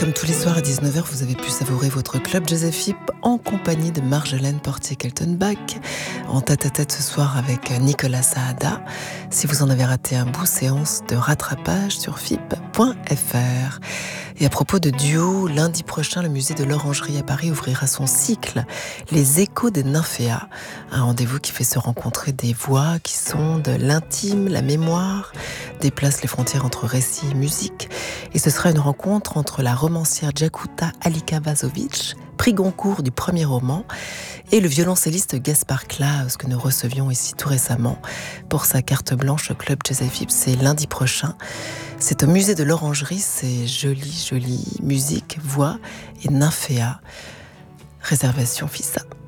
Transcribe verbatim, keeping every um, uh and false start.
Comme tous les soirs à dix-neuf heures, vous avez pu savourer votre club Jazz F I P en compagnie de Marjolaine Portier-Keltenbach, en tête-à-tête ce soir avec Nicolas Saada. Si vous en avez raté un bout, séance de rattrapage sur F I P point F R. Et à propos de duo, lundi prochain, le musée de l'Orangerie à Paris ouvrira son cycle Les Échos des Nymphéas, un rendez-vous qui fait se rencontrer des voix qui sont de l'intime, la mémoire, déplace les frontières entre récit et musique. Et ce sera une rencontre entre la romancière Djakuta Alika-Vazovic, prix Goncourt du premier roman, et le violoncelliste Gaspard Klaus, que nous recevions ici tout récemment pour sa carte blanche au club Jazz F I P. C'est lundi prochain. C'est au musée de l'Orangerie, c'est jolie, jolie musique, voix et nymphéa. Réservation F I S A.